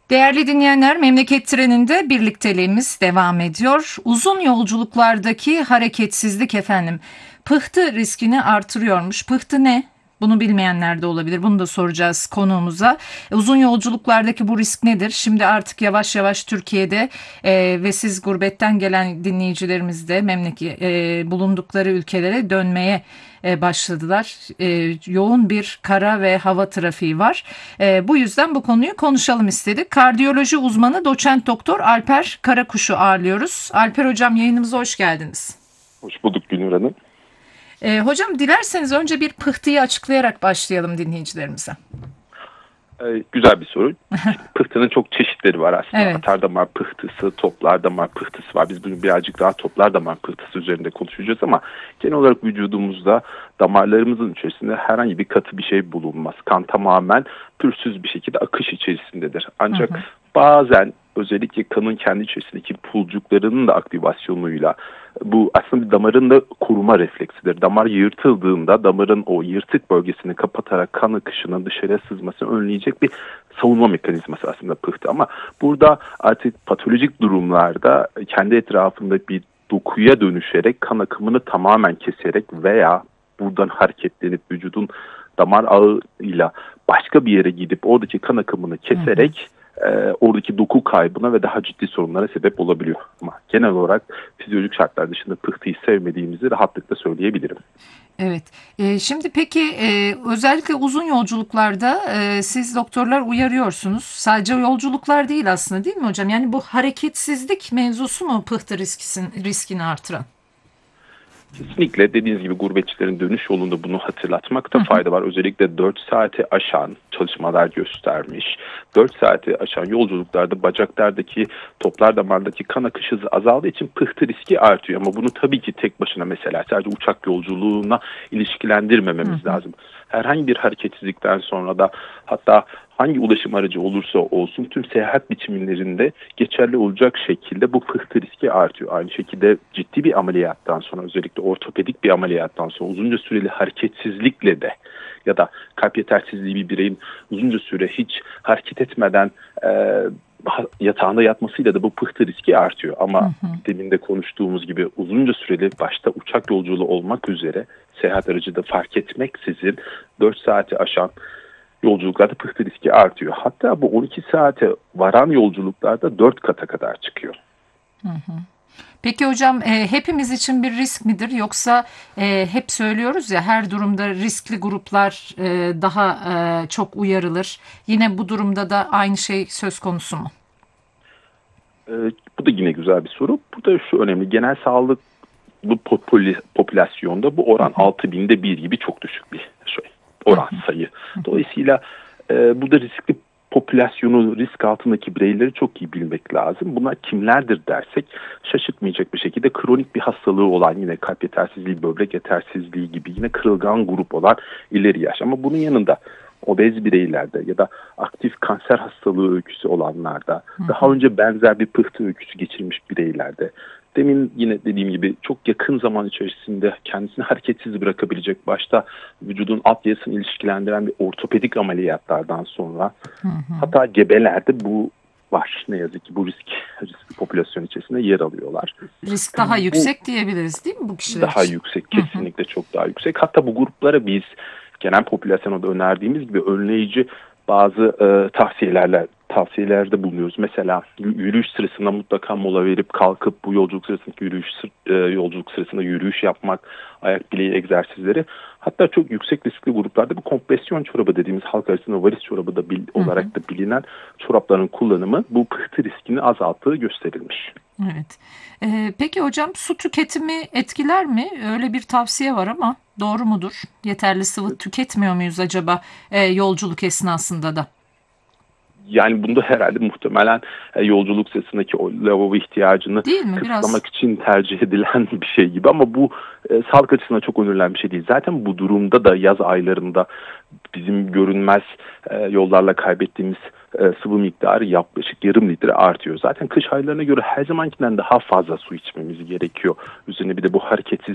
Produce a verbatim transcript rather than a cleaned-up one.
Değerli dinleyenler, Memleket Treni'nde birlikteliğimiz devam ediyor. Uzun yolculuklardaki hareketsizlik efendim, pıhtı riskini artırıyormuş. Pıhtı ne? Bunu bilmeyenler de olabilir. Bunu da soracağız konuğumuza. E, uzun yolculuklardaki bu risk nedir? Şimdi artık yavaş yavaş Türkiye'de e, ve siz gurbetten gelen dinleyicilerimiz de memleket e, bulundukları ülkelere dönmeye e, başladılar. E, yoğun bir kara ve hava trafiği var. E, bu yüzden bu konuyu konuşalım istedik. Kardiyoloji uzmanı doçent doktor Alper Karakuş'u ağırlıyoruz. Alper hocam, yayınımıza hoş geldiniz. Hoş bulduk Gülnur Hanım. E, hocam dilerseniz önce bir pıhtıyı açıklayarak başlayalım dinleyicilerimize. Ee, güzel bir soru. Pıhtının çok çeşitleri var aslında. Evet. Atardamar pıhtısı, toplar damar pıhtısı var. Biz bugün birazcık daha toplar damar pıhtısı üzerinde konuşacağız ama genel olarak vücudumuzda damarlarımızın içerisinde herhangi bir katı bir şey bulunmaz. Kan tamamen pürsüz bir şekilde akış içerisindedir. Ancak hı hı. bazen özellikle kanın kendi içerisindeki pulcuklarının da aktivasyonuyla bu aslında bir damarın da koruma refleksidir. Damar yırtıldığında damarın o yırtık bölgesini kapatarak kan akışının dışarıya sızmasını önleyecek bir savunma mekanizması aslında pıhtı. Ama burada artık patolojik durumlarda kendi etrafında bir dokuya dönüşerek kan akımını tamamen keserek veya buradan hareketlenip vücudun damar ağıyla başka bir yere gidip oradaki kan akımını keserek hı hı. E, oradaki doku kaybına ve daha ciddi sorunlara sebep olabiliyor. Ama genel olarak fizyolojik şartlar dışında pıhtıyı sevmediğimizi rahatlıkla söyleyebilirim. Evet. E, şimdi peki e, özellikle uzun yolculuklarda e, siz doktorlar uyarıyorsunuz. Sadece yolculuklar değil aslında, değil mi hocam? Yani bu hareketsizlik mevzusu mu pıhtı riskini, riskini artıran? Kesinlikle dediğiniz gibi gurbetçilerin dönüş yolunda bunu hatırlatmakta fayda var. Özellikle dört saati aşan çalışmalar göstermiş. dört saati aşan yolculuklarda bacaklardaki toplar damardaki kan akış hızı azaldığı için pıhtı riski artıyor. Ama bunu tabii ki tek başına mesela sadece uçak yolculuğuna ilişkilendirmememiz hı hı. lazım. Herhangi bir hareketsizlikten sonra da hatta hangi ulaşım aracı olursa olsun tüm seyahat biçimlerinde geçerli olacak şekilde bu pıhtı riski artıyor. Aynı şekilde ciddi bir ameliyattan sonra özellikle ortopedik bir ameliyattan sonra uzunca süreli hareketsizlikle de ya da kalp yetersizliği bir bireyin uzunca süre hiç hareket etmeden e, yatağında yatmasıyla da bu pıhtı riski artıyor. Ama hı hı. demin de konuştuğumuz gibi uzunca süreli başta uçak yolculuğu olmak üzere seyahat aracı da fark etmeksizin dört saati aşan yolculuklarda pıhtı riski artıyor. Hatta bu on iki saate varan yolculuklarda dört kata kadar çıkıyor. Hı hı. Peki hocam e, hepimiz için bir risk midir? Yoksa e, hep söylüyoruz ya, her durumda riskli gruplar e, daha e, çok uyarılır. Yine bu durumda da aynı şey söz konusu mu? E, bu da yine güzel bir soru. Burada şu önemli. Genel sağlık bu popül- popülasyonda bu oran altı binde bir gibi çok düşük bir şey. Oran sayı. Dolayısıyla e, bu da riskli popülasyonu, risk altındaki bireyleri çok iyi bilmek lazım. Bunlar kimlerdir dersek şaşırtmayacak bir şekilde kronik bir hastalığı olan, yine kalp yetersizliği, böbrek yetersizliği gibi yine kırılgan grup olan ileri yaş. Ama bunun yanında obez bireylerde ya da aktif kanser hastalığı öyküsü olanlarda, daha önce benzer bir pıhtı öyküsü geçirmiş bireylerde, demin yine dediğim gibi çok yakın zaman içerisinde kendisini hareketsiz bırakabilecek, başta vücudun alt yarısını ilişkilendiren bir ortopedik ameliyatlardan sonra hı hı. hatta gebelerde bu var. Ne yazık ki bu risk, riskli popülasyon içerisinde yer alıyorlar. Risk daha bu, yüksek diyebiliriz değil mi bu kişiler Daha için? yüksek, kesinlikle hı hı. çok daha yüksek. Hatta bu gruplara biz genel popülasyona da önerdiğimiz gibi önleyici bazı e, tavsiyelerle tavsiyelerde bulunuyoruz. Mesela yürüyüş sırasında mutlaka mola verip kalkıp bu yolculuk sırasındaki yürüyüş e, yolculuk sırasında yürüyüş yapmak, ayak bileği egzersizleri. Hatta çok yüksek riskli gruplarda bu kompresyon çorabı dediğimiz halk arasında varis çorabı da bil, hı hı. olarak da bilinen çorapların kullanımı bu pıhtı riskini azalttığı gösterilmiş. Evet. Ee, peki hocam, su tüketimi etkiler mi? Öyle bir tavsiye var ama doğru mudur? Yeterli sıvı tüketmiyor muyuz acaba e, yolculuk esnasında da? Yani bunda herhalde muhtemelen e, yolculuk sırasındaki o lavabo ihtiyacını kısıtlamak Biraz... için tercih edilen bir şey gibi. Ama bu e, sağlık açısından çok önerilen bir şey değil. Zaten bu durumda da yaz aylarında bizim görünmez e, yollarla kaybettiğimiz e, sıvı miktarı yaklaşık yarım litre artıyor. Zaten kış aylarına göre her zamankinden daha fazla su içmemiz gerekiyor. Üzerine bir de bu hareketsiz